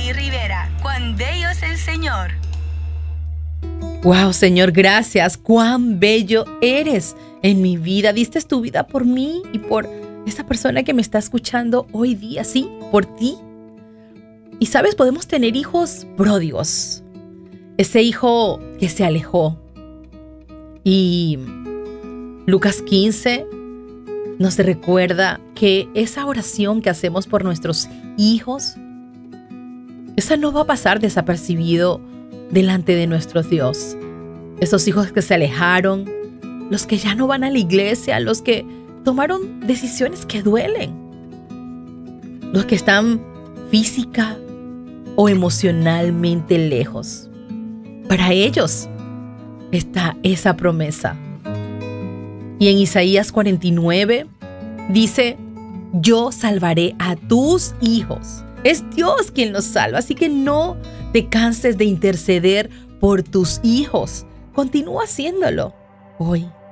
Anaí Rivera. Cuán bello es el Señor. Wow, Señor, gracias. Cuán bello eres en mi vida. Diste tu vida por mí y por esa persona que me está escuchando hoy día. Sí, por ti. Y sabes, podemos tener hijos pródigos. Ese hijo que se alejó. Y Lucas 15 nos recuerda que esa oración que hacemos por nuestros hijos, esa no va a pasar desapercibido delante de nuestro Dios. Esos hijos que se alejaron, los que ya no van a la iglesia, los que tomaron decisiones que duelen, los que están física o emocionalmente lejos. Para ellos está esa promesa. Y en Isaías 49 dice: yo salvaré a tus hijos. Es Dios quien los salva, así que no te canses de interceder por tus hijos. Continúa haciéndolo hoy.